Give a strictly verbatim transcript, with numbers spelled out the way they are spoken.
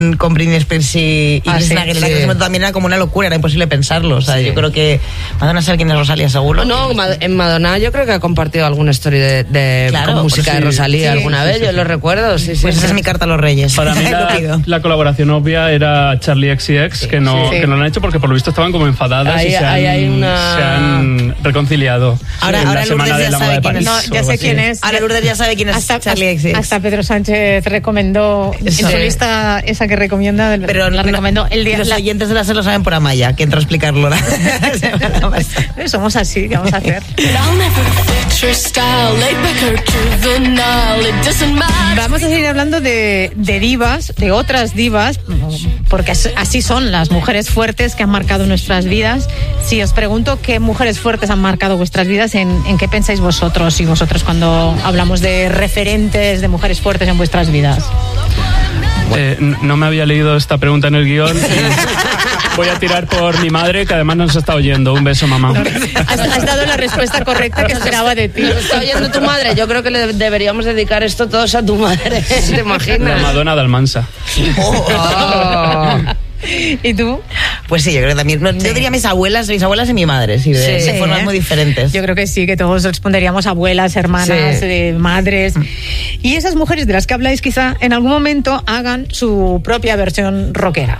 con Britney Spears y, y ah, Christina sí, Aguilera, sí. que eso también era como una locura, era imposible pensarlo. O sea, Sí. yo creo que Madonna sabe quién es Rosalía, seguro. No, en Madonna yo creo que ha compartido alguna story de, de Claro, con música pues sí, de Rosalía sí, alguna sí, vez, sí, yo sí. lo recuerdo, sí, sí. Pues esa es mi carta a los Reyes. Para mí la, la colaboración obvia era Charlie X C X, que no, Sí. que no lo han hecho porque por lo visto estaban como enfadadas Ahí- y se han, ahí hay una- se han reconciliado. Ahora- en ahora la semana Lourdes de ya la moda sabe de quién París. es. No, o ya algo sé así. quién es. Ahora Lourdes ya sabe quién es hasta, Charlie X C X. Hasta Pedro Sánchez recomendó en Eso. su lista esa que recomienda, Pero la no- recomendó el día. los la- oyentes de la se lo saben por Amaya, que entró a explicarlo. la semana pasada. Somos así, ¿qué vamos a hacer? Vamos a seguir hablando de, de divas, de otras divas, porque as- así son las mujeres fuertes que han marcado nuestras vidas. Si os pregunto qué mujeres fuertes han marcado vuestras vidas, ¿en, en qué pensáis vosotros y vosotros cuando hablamos de referentes de mujeres fuertes en vuestras vidas? Eh, n- no me había leído esta pregunta en el guión. y voy a tirar por mi madre, que además nos está oyendo. Un beso, mamá. Has, has dado la respuesta correcta que esperaba de ti. ¿Nos está oyendo tu madre? Yo creo que le deberíamos dedicar esto todos a tu madre, ¿te La imaginas? Madonna de Almansa. Oh. ¿Y tú? Pues sí, yo creo que también. No, Yo diría mis abuelas, mis abuelas y mi madre, sí, de, Sí. de formas ¿eh? muy diferentes. Yo creo que sí, que todos responderíamos abuelas, hermanas, Sí. eh, madres. Y esas mujeres de las que habláis quizá en algún momento hagan su propia versión rockera.